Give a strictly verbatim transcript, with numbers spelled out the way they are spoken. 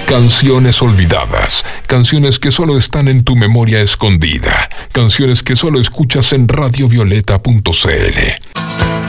Canciones olvidadas, canciones que solo están en tu memoria escondida, canciones que solo escuchas en radio violeta punto c l.